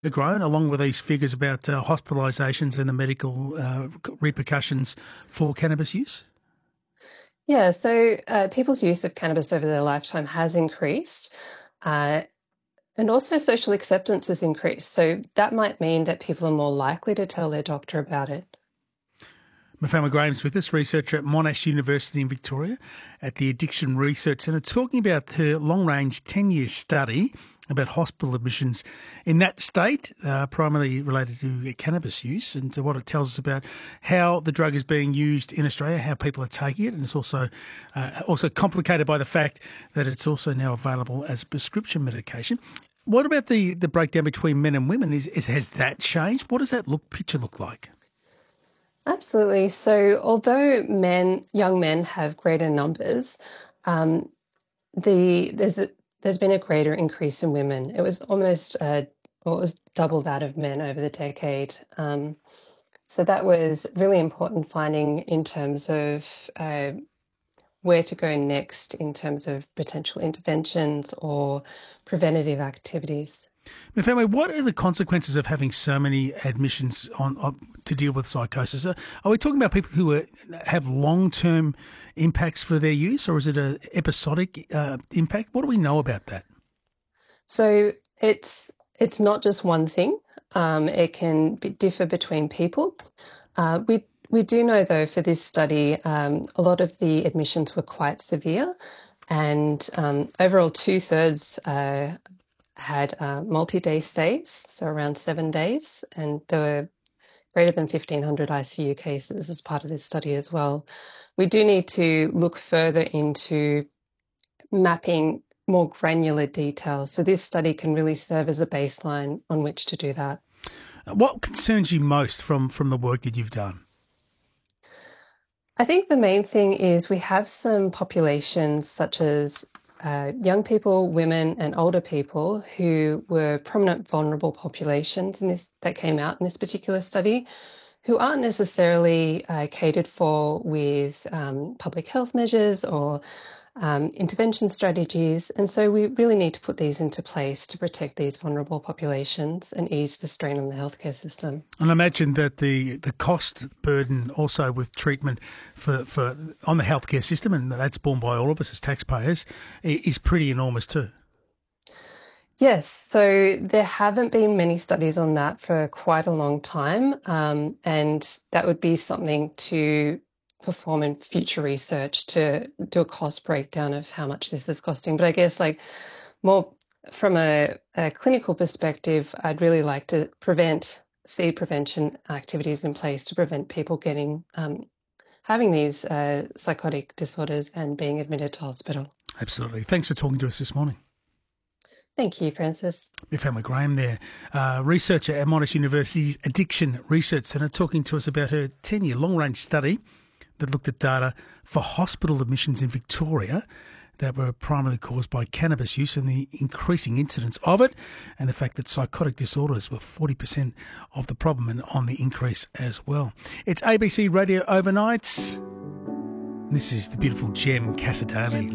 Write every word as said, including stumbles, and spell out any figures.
grown, along with these figures about uh, hospitalisations and the medical uh, repercussions for cannabis use? Yeah, so uh, people's use of cannabis over their lifetime has increased, uh, and also social acceptance has increased. So that might mean that people are more likely to tell their doctor about it. Mafalma Graham's with us, researcher at Monash University in Victoria at the Addiction Research Centre, talking about her long-range ten-year study about hospital admissions in that state, uh, primarily related to cannabis use, and to what it tells us about how the drug is being used in Australia, how people are taking it, and it's also uh, also complicated by the fact that it's also now available as a prescription medication. What about the, the breakdown between men and women? Is, is has that changed? What does that look picture look like? Absolutely. So although men, young men have greater numbers, um, the there's a, there's been a greater increase in women. It was almost uh, well, it was double that of men over the decade. Um, so that was really important finding in terms of uh, where to go next in terms of potential interventions or preventative activities. Mafalma, what are the consequences of having so many admissions on, on to deal with psychosis? Are, are we talking about people who are, have long-term impacts for their use, or is it an episodic uh, impact? What do we know about that? So it's it's not just one thing. Um, it can be, differ between people. Uh, we we do know, though, for this study, um, a lot of the admissions were quite severe, and um, overall two-thirds uh, had uh, multi-day stays, so around seven days, and there were greater than fifteen hundred I C U cases as part of this study as well. We do need to look further into mapping more granular details, so this study can really serve as a baseline on which to do that. What concerns you most from, from the work that you've done? I think the main thing is we have some populations such as uh, young people, women and older people who were prominent vulnerable populations in this, that came out in this particular study, who aren't necessarily uh, catered for with um, public health measures or um, intervention strategies. And so we really need to put these into place to protect these vulnerable populations and ease the strain on the healthcare system. And I imagine that the, the cost burden also with treatment for, for on the healthcare system, and that's borne by all of us as taxpayers, is pretty enormous too. Yes, so there haven't been many studies on that for quite a long time, um, and that would be something to perform in future research to do a cost breakdown of how much this is costing. But I guess like more from a, a clinical perspective, I'd really like to prevent, see prevention activities in place to prevent people getting, um, having these uh, psychotic disorders and being admitted to hospital. Absolutely. Thanks for talking to us this morning. Thank you, Francis. Mafalma Graham there, uh, researcher at Monash University's Addiction Research Centre, talking to us about her ten-year long-range study that looked at data for hospital admissions in Victoria that were primarily caused by cannabis use and the increasing incidence of it, and the fact that psychotic disorders were forty percent of the problem and on the increase as well. It's A B C Radio Overnights. This is the beautiful Jem Casadale.